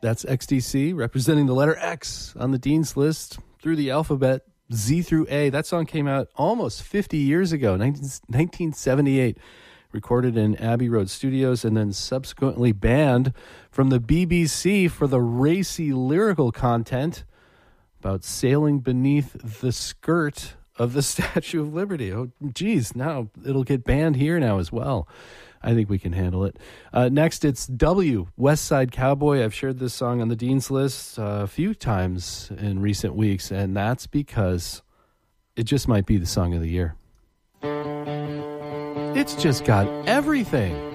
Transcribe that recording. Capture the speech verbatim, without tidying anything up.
That's X D C, representing the letter X on the Dean's List through the alphabet, Z through A. That song came out almost fifty years ago, nineteen seventy-eight. Recorded in Abbey Road Studios and then subsequently banned from the B B C for the racy lyrical content about sailing beneath the skirt of the Statue of Liberty. Oh, geez, now it'll get banned here now as well. I think we can handle it. Uh, next, it's W, West Side Cowboy. I've shared this song on the Dean's List uh, a few times in recent weeks, and that's because it just might be the song of the year. It's just got everything.